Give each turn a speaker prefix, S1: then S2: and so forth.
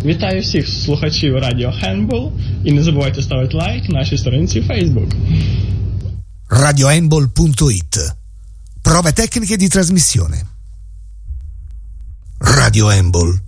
S1: Вітаю всіх слухачів Радіо Handball і не забувайте ставити лайк нашій сторінці Facebook.
S2: radiohandball.it. Prove tecniche di trasmissione. Radio Handball